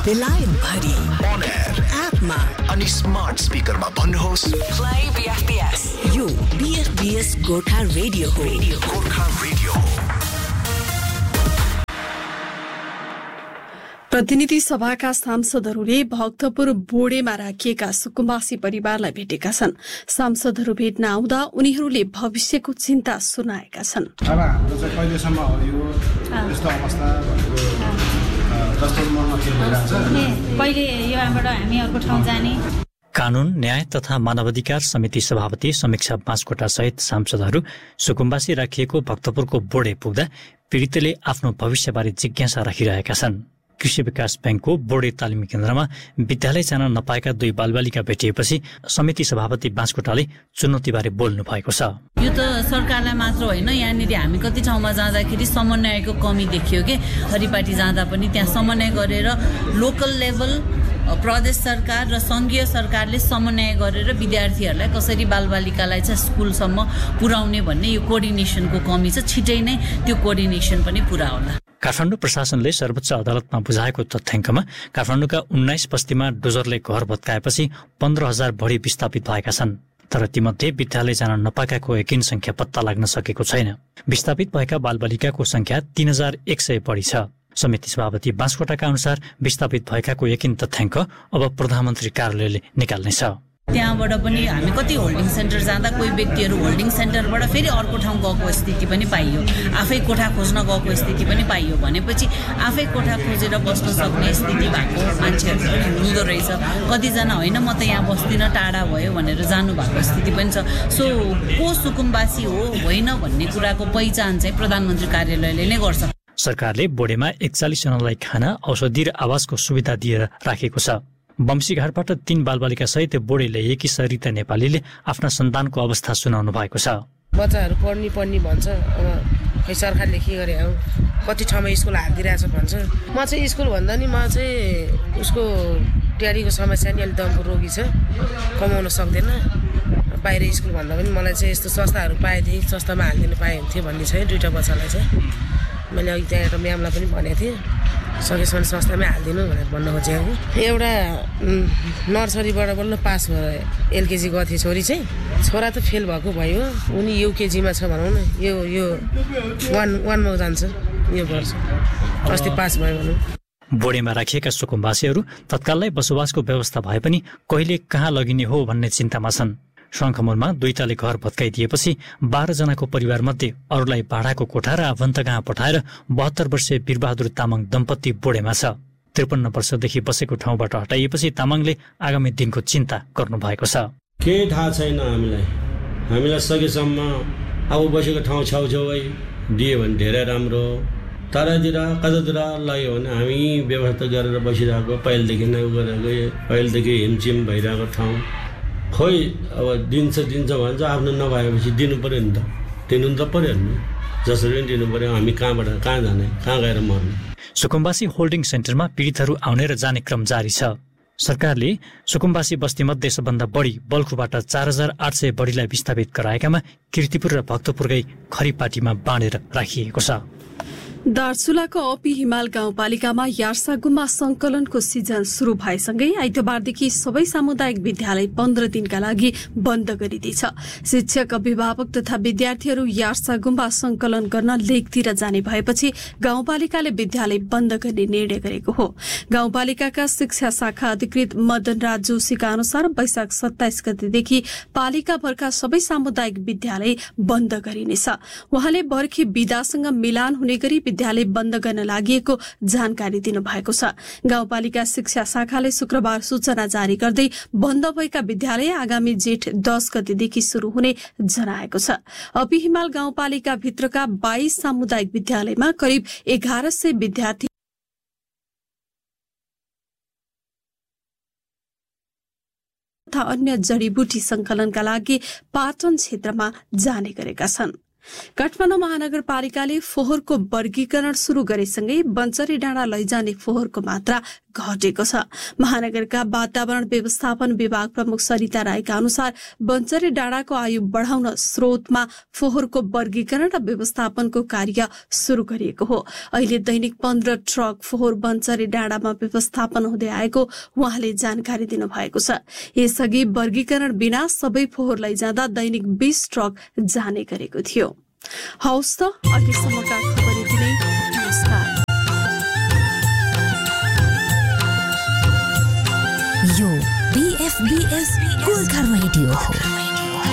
बेलायत भरि on air एपमा अनि स्मार्ट स्पिकरमा भन्नुहोस् प्ले बीएफबीएस। यो बीएफबीएस गोर्खा रेडियो हो। गोर्खा रेडियो। प्रतिनिधि सभाका सांसदहरूले भक्तपुर बोडेमा राखिएका सुकुम्बासी परिवारलाई भेटेका छन्। सांसदहरू भेट्न आउँदा उनीहरूले भविष्यको चिन्ता सुनाएका छन्। अब हाम्रो चाहिँ कहिलेसम्म हो यो यस्तो अवस्था जस्तो मनमा के भइरहेछ, कहिले यो यहाँबाट हामी अर्को ठाउँ जाने। कानून न्याय तथा मानवाधिकार समिति सभापति समीक्षा बाँसकोटा सहित सांसदहरू सुकुम्बासी राखिएको भक्तपुरको बोडे पुग्दा पीडितले आफ्नो भविष्यबारे जिज्ञासा राखिरहेका छन्। कृषि विकास बैंकको बोडे तालिम केन्द्रमा विद्यालय जान नपाएका 2 बालबालिका भेटिएपछि समिति सभापति बाँसकोटाले चुनौतीबारे बोल्नु भएको छ। यो त सरकारलाई मात्र होइन, यहाँनिर हामी कति ठाउँमा जाँदाखेरि समन्वयको कमी देखियो कि हरिपाटी जाँदा पनि त्यहाँ समन्वय गरेर लोकल लेभल प्रदेश सरकार र संघीय सरकारले समन्वय गरेर विद्यार्थीहरूलाई कसरी बालबालिकालाई चाहिँ स्कुलसम्म पुर्याउने भन्ने यो कोअर्डिनेसनको कमी छ। छिटै नै त्यो कोअर्डिनेसन पनि पुरा होला। काठमाडौँ प्रशासनले सर्वोच्च अदालतमा बुझाएको तथ्याङ्कमा काठमाडौँका 19 बस्तीमा डोजरले घर भत्काएपछि 15,000 बढी विस्थापित भएका छन्। तर तीमध्ये विद्यालय जान नपाएकाको यकिन संख्या पत्ता लाग्न सकेको छैन। विस्थापित भएका बालबालिकाको संख्या 3,100 बढी छ। समिति सभापति बाँसकोटाका अनुसार विस्थापित भएकाको यकिन तथ्याङ्क अब प्रधानमन्त्री कार्यालयले निकाल्नेछ। त्यहाँबाट पनि हामी कति होल्डिङ सेन्टर जाँदा कोही व्यक्तिहरू होल्डिङ सेन्टरबाट फेरि अर्को ठाउँ गएको स्थिति पनि पाइयो, आफै कोठा खोज्न गएको स्थिति पनि पाइयो। भनेपछि आफै कोठा खोजेर बस्न सक्ने स्थिति भएको मान्छेहरू पनि हुँदो रहेछ। कतिजना होइन म त यहाँ बस्दिनँ टाढा भयो भनेर जानुभएको स्थिति पनि छ। सो को सुकुम्बासी हो होइन भन्ने कुराको पहिचान चाहिँ प्रधानमन्त्री कार्यालयले नै गर्छ। सरकारले बोडेमा 41 जनालाई खाना, औषधि र आवासको सुविधा दिएर राखेको छ। बम्सीघाटबाट 3 बालबालिका सहित बोडे ल्याएकी सरिता नेपालीले आफ्ना सन्तानको अवस्था सुनाउनु भएको छ। बच्चाहरू पढ्ने भन्छ, अब खै सरकारले के गरे हो, कति ठाउँमा स्कुल हालिदिरहेछ भन्छ। म चाहिँ स्कुल भन्दा नि म चाहिँ उसको ट्याडीको समस्या नि अलिक दमको रोगी छ, कमाउन सक्दैन। बाहिर स्कुल भन्दा पनि मलाई चाहिँ यस्तो सस्ताहरू पाएदेखि सस्तामा हालिदिनु पाए हुन्थ्यो भन्ने छ। 2टा बच्चालाई चाहिँ मैले अघि त्यहाँ एउटा म्यामलाई पनि भनेको थिएँ, सकेसम्म सस्तामै हालिदिनु भनेर भन्न खोजेको। एउटा नर्सरीबाट बल्ल पास भएर एलकेजी गएको छोरी चाहिँ, छोरा त फेल भएको भयो, उनी युकेजीमा छ भनौँ न, यो 1मा जान्छ यो वर्ष, अस्ति पास भयो भनौँ। बोडेमा राखिएका सुकुम्बासीहरू तत्कालै बसोबासको व्यवस्था भए पनि कहिले कहाँ लगिने हो भन्ने चिन्तामा छन्। शङ्खमुलमा 2 तले घर भत्काइदिएपछि 12 जनाको परिवारमध्ये अरूलाई भाडाको कोठा र आफन्तकहाँ पठाएर 72 वर्षीय वीरबहादुर तामाङ दम्पति बोडेमा छ। 53 वर्षदेखि बसेको ठाउँबाट हटाइएपछि तामाङले आगामी दिनको चिन्ता गर्नु भएको छ। केही थाहा छैन हामीलाई सकेसम्म अब बसेको ठाउँ छेउछेउै दियो भने धेरै राम्रो। तरातिर कतातिर लाग्यो भने हामी व्यवस्था गरेर बसिरहेको, पहिलेदेखि नै गरेको, पहिलेदेखि हिमचिम भइरहेको ठाउँ। खोइ अब दिन्छ भन्छ, आफ्नो नभएपछि दिनु पर्यो नि त, दिनु त पर्यो नि, जसरी पनि दिनु पर्यो। हामी कहाँबाट कहाँ जाने, कहाँ गएर मर्ने। सुकुम्बासी होल्डिङ सेन्टरमा पीडितहरू आउने र जाने क्रम जारी छ। सरकारले सुकुम्बासी बस्तीमध्ये सबभन्दा बढी बल्खुबाट 4,800 बढीलाई विस्थापित गराएकामा कीर्तिपुर र भक्तपुरकै खरिपाटीमा बाँडेर राखिएको छ। दार्चुलाको अपी हिमाल गाउँपालिकामा यार्सा गुम्बा संकलनको सिजन शुरू भएसँगै आइतबारदेखि सबै सामुदायिक विद्यालय 15 दिनका लागि बन्द गरिदिन्छ। शिक्षक, अभिभावक तथा विद्यार्थीहरू यार्सा गुम्बा संकलन गर्न लेकतिर जाने भएपछि गाउँपालिकाले विद्यालय बन्द गर्ने निर्णय गरेको हो। गाउँपालिकाका शिक्षा शाखा अधिकृत मदन राज जोशीका अनुसार वैशाख 27 गतेदेखि पालिकाभरका सबै सामुदायिक विद्यालय बन्द गरिनेछ। उहाँले बर्खे बिदासँग मिलान हुने गरी विद्यालय बन्द गर्न लागि जानकारी दिनुभएको छ। गाउँपालिका शिक्षा शाखाले शुक्रबार सूचना जारी गर्दै बन्द भएका विद्यालय आगामी जेठ 10 गतेदेखि शुरू हुने जनाएको छ। अपी हिमाल गाउँपालिका भित्रका 22 सामुदायिक विद्यालयमा करिब 1100 विद्यार्थी तथा अन्य जडीबुटी संकलनका लागि पाटन क्षेत्रमा जाने गरेका छन्। काठमाडौँ महानगरपालिकाले फोहोरको वर्गीकरण शुरू गरेसँगै बन्चरी डाँडा लैजाने फोहोरको मात्रा घटेको छ। महानगरका वातावरण व्यवस्थापन विभाग प्रमुख सरिता राईका अनुसार बन्चरी डाँडाको आयु बढाउन स्रोतमा फोहोरको वर्गीकरण र व्यवस्थापनको कार्य शुरू गरिएको हो। अहिले दैनिक 15 ट्रक फोहोर बन्चरी डाँडामा व्यवस्थापन हुँदै आएको उहाँले जानकारी दिनुभएको छ। यसअघि वर्गीकरण बिना सबै फोहोर लैजाँदा दैनिक 20 ट्रक जाने गरेको थियो। हौस् त अहिलेसम्मका खबर यति नै। नमस्कार। यो BFBS गोर्खा रेडियो हो।